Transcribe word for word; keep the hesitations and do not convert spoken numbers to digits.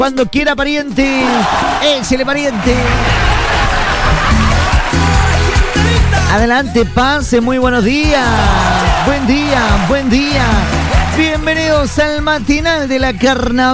Cuando quiera, pariente. Échele, pariente. Adelante, pase, muy buenos días. Buen día, buen día. Bienvenidos al matinal de la carnaval.